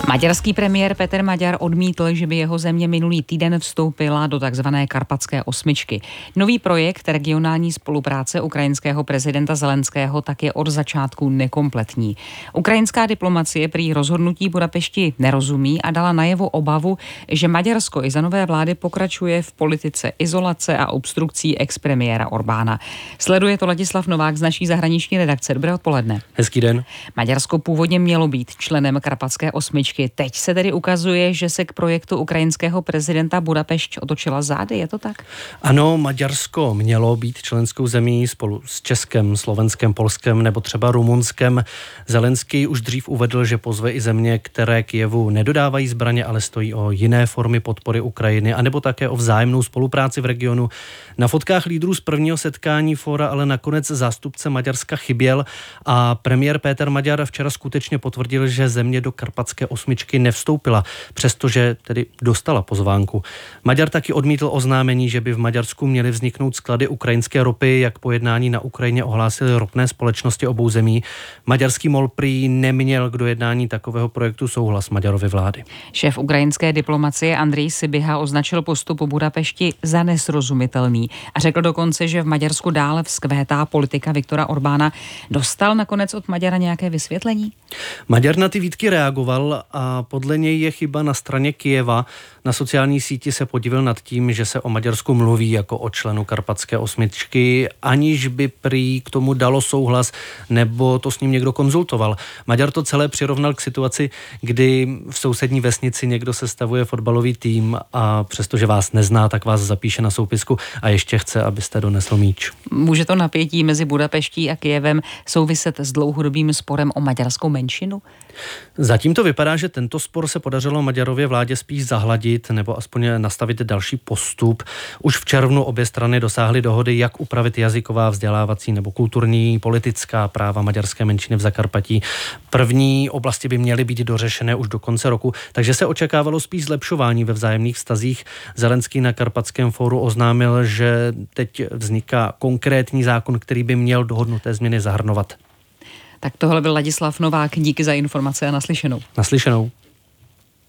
Maďarský premiér Peter Maďar odmítl, že by jeho země minulý týden vstoupila do takzvané Karpatské osmičky. Nový projekt regionální spolupráce ukrajinského prezidenta Zelenského tak je od začátku nekompletní. Ukrajinská diplomacie prý rozhodnutí Budapešti nerozumí a dala najevo obavu, že Maďarsko i za nové vlády pokračuje v politice izolace a obstrukcí expremiéra Orbána. Sleduje to Ladislav Novák z naší zahraniční redakce. Dobré odpoledne. Hezký den. Maďarsko původně mělo být členem Karpatské osmičky. Teď se tedy ukazuje, že se k projektu ukrajinského prezidenta Budapešť otočila zády, je to tak? Ano, Maďarsko mělo být členskou zemí spolu s Českem, Slovenskem, Polskem nebo třeba Rumunskem. Zelenský už dřív uvedl, že pozve i země, které Kyjevu nedodávají zbraně, ale stojí o jiné formy podpory Ukrajiny, anebo také o vzájemnou spolupráci v regionu. Na fotkách lídrů z prvního setkání fóra ale nakonec zástupce Maďarska chyběl a premiér Péter Maďar včera skutečně potvrdil, že země do Karpatské osmičky nevstoupila, přestože tedy dostala pozvánku. Maďar taky odmítl oznámení, že by v Maďarsku měly vzniknout sklady ukrajinské ropy, jak po jednání na Ukrajině ohlásily ropné společnosti obou zemí. Maďarský MOL prý neměl k dojednání takového projektu souhlas Maďarovy vlády. Šéf ukrajinské diplomacie Andrej Sybiha označil postup Budapešti za nesrozumitelný a řekl dokonce, že v Maďarsku dále vzkvétá politika Viktora Orbána. Dostal nakonec od Maďara nějaké vysvětlení? Maďar na ty výtky reagoval a podle něj je chyba na straně Kyjeva. Na sociální síti se podivil nad tím, že se o Maďarsku mluví jako o členu Karpatské osmičky, aniž by prý k tomu dalo souhlas nebo to s ním někdo konzultoval. Maďar to celé přirovnal k situaci, kdy v sousední vesnici někdo sestavuje fotbalový tým a přestože vás nezná, tak vás zapíše na soupisku a ještě chce, abyste donesl míč. Může to napětí mezi Budapeští a Kyjevem souviset s dlouhodobým sporem o maďarskou menšinu? Zatím to vypadá, že tento spor se podařilo Maďarově vládě spíš zahladit nebo aspoň nastavit další postup. Už v červnu obě strany dosáhly dohody, jak upravit jazyková, vzdělávací nebo kulturní, politická práva maďarské menšiny v Zakarpatí. První oblasti by měly být dořešené už do konce roku, takže se očekávalo spíš zlepšování ve vzájemných vztazích. Zelenský na Karpatském fóru oznámil, že teď vzniká konkrétní zákon, který by měl dohodnuté změny zahrnovat. Tak tohle byl Ladislav Novák. Díky za informace a naslyšenou. Naslyšenou.